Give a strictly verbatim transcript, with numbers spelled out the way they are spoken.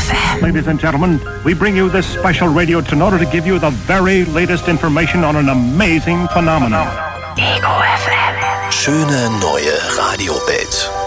F M. Ladies and gentlemen, we bring you this special radio in order to give you the very latest information on an amazing phenomenon. Ego F M. Schöne neue Radiowelt.